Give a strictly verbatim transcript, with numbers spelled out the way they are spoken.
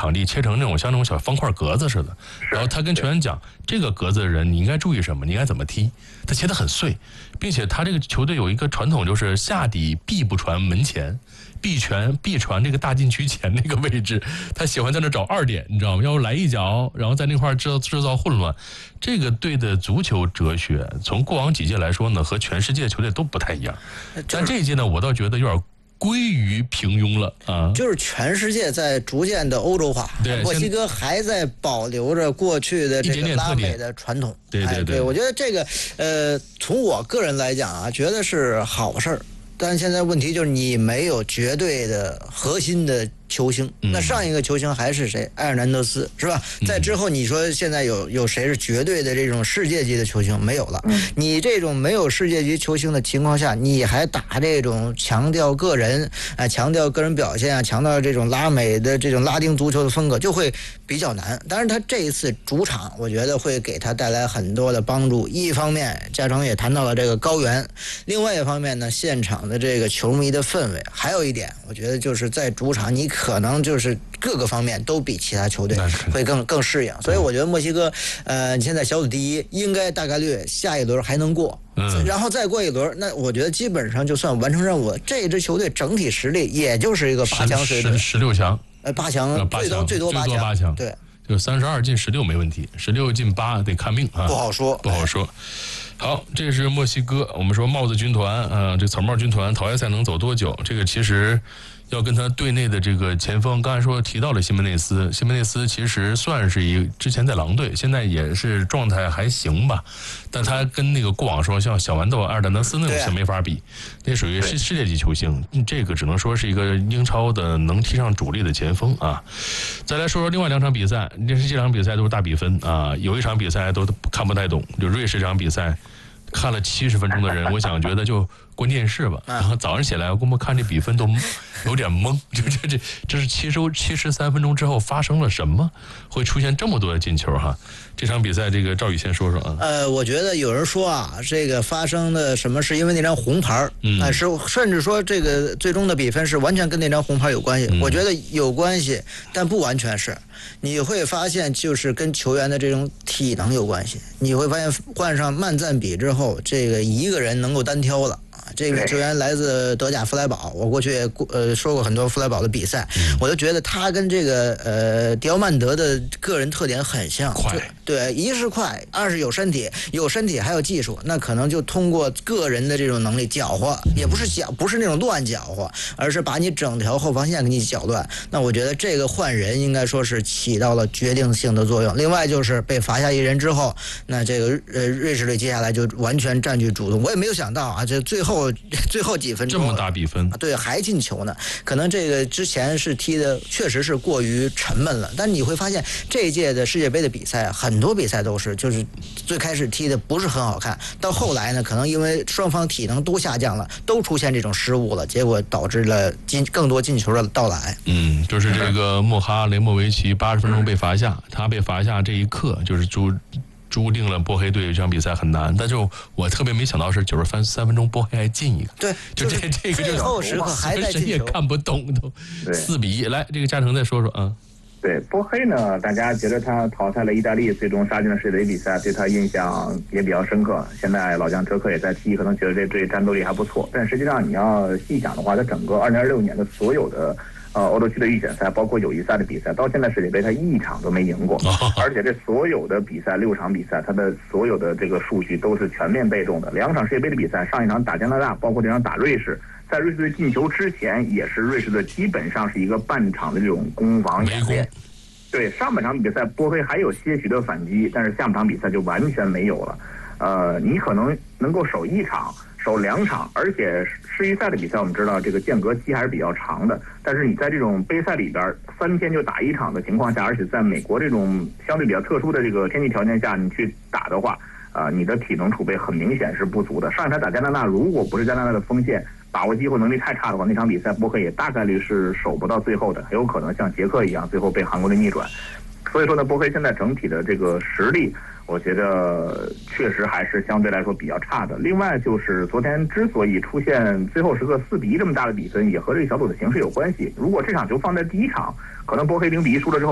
场地切成那种像那种小方块格子似的，然后他跟球员讲这个格子的人你应该注意什么，你应该怎么踢，他切得很碎，并且他这个球队有一个传统，就是下底必不传门前，必传必传这个大禁区前那个位置，他喜欢在那找二点，你知道吗？要来一脚，然后在那块制造制造混乱。这个队的足球哲学，从过往几届来说呢，和全世界球队都不太一样。但这一届呢，我倒觉得有点归于平庸了啊！ 就是全世界在逐渐的欧洲化，墨西哥还在保留着过去的这个拉美的传统。 对对 对, 对，我觉得这个呃，从我个人来讲啊，觉得是好事儿。但现在问题就是你没有绝对的核心的球星，那上一个球星还是谁？埃尔南德斯是吧？在之后你说现在有有谁是绝对的这种世界级的球星？没有了。你这种没有世界级球星的情况下，你还打这种强调个人啊，强调个人表现啊，强调这种拉美的这种拉丁足球的风格，就会比较难。当然，他这一次主场，我觉得会给他带来很多的帮助。一方面，嘉诚也谈到了这个高原；另外一方面呢，现场的这个球迷的氛围。还有一点，我觉得就是在主场，你可能就是各个方面都比其他球队会更更适应。所以我觉得墨西哥，呃，现在小组第一，应该大概率下一轮还能过。嗯，然后再过一轮，那我觉得基本上就算完成任务了。这支球队整体实力也就是一个八强水准， 十六强， 呃，八强，最多最多八强， 八强， 对， 就三十二进十六没问题，十六进八得看命啊， 不好说， 不好说。好，这是墨西哥，我们说帽子军团啊，这草帽军团淘汰赛能走多久？这个其实要跟他队内的这个前锋，刚才说提到了西门内斯，西门内斯其实算是一之前在狼队，现在也是状态还行吧，但他跟那个过往说像小豌豆阿尔丹德斯那种是没法比，那属于世世界级球星，这个只能说是一个英超的能踢上主力的前锋啊。再来说说另外两场比赛，这这两场比赛都是大比分啊，有一场比赛都看不太懂，就瑞士这场比赛。看了七十分钟的人，我想觉得就关电视吧。然后早上起来，我估摸看这比分都有点懵，就这这这是七十七十三分钟之后发生了什么，会出现这么多的进球哈？这场比赛，这个赵宇先说说啊。 呃，我觉得有人说啊，这个发生的什么是因为那张红牌，嗯，啊、是甚至说这个最终的比分是完全跟那张红牌有关系。嗯、我觉得有关系，但不完全是。你会发现，就是跟球员的这种体能有关系。你会发现，换上曼赞比之后，这个一个人能够单挑了。这个球员来自德甲弗莱堡，我过去呃说过很多弗莱堡的比赛，我就觉得他跟这个呃迪奥曼德的个人特点很像， 快， 对，一是快，二是有身体，有身体还有技术，那可能就通过个人的这种能力搅和，也不是搅，不是那种乱搅和，而是把你整条后防线给你搅乱。那我觉得这个换人应该说是起到了决定性的作用。另外就是被罚下一人之后，那这个呃瑞士队接下来就完全占据主动。我也没有想到啊，这最后。最后几分钟这么大比分， 对，还进球呢。可能这个之前是踢的确实是过于沉闷了，但你会发现这一届的世界杯的比赛，很多比赛都是就是最开始踢的不是很好看，到后来呢，可能因为双方体能都下降了，都出现这种失误了，结果导致了进更多进球的到来。 嗯，就是这个莫哈雷莫维奇八十分钟被罚下，他被罚下这一刻就是注。注定了波黑队这场比赛很难，但是我特别没想到是九十三三分钟波黑还进一个， 对， 就这这个最后时刻还在进球， 谁也看不懂都四比一。来，这个嘉诚再说说啊。 对，波黑呢，大家觉得他淘汰了意大利，最终杀进了世界杯比赛，对他印象也比较深刻。现在老将哲科也在踢，可能觉得这队战斗力还不错，但实际上你要细想的话，他整个二零二六年的所有的。呃，欧洲区的预选赛，包括友谊赛的比赛，到现在世界杯他一场都没赢过，而且这所有的比赛六场比赛，他的所有的这个数据都是全面被动的。两场世界杯的比赛，上一场打加拿大，包括这场打瑞士，在瑞士队进球之前，也是瑞士队基本上是一个半场的这种攻防演练。对，上半场比赛波黑还有些许的反击，但是下半场比赛就完全没有了。呃，你可能能够守一场。守两场，而且世预赛的比赛我们知道这个间隔期还是比较长的，但是你在这种杯赛里边三天就打一场的情况下，而且在美国这种相对比较特殊的这个天气条件下，你去打的话，啊、呃，你的体能储备很明显是不足的。上一场打加拿大，如果不是加拿大的锋线把握机会能力太差的话，那场比赛波克也大概率是守不到最后的，很有可能像捷克一样最后被韩国队逆转。所以说呢，波克现在整体的这个实力。我觉得确实还是相对来说比较差的。另外就是昨天之所以出现最后时刻四比一这么大的比分，也和这个小组的形势有关系。如果这场球放在第一场，可能波黑零比一输了之后。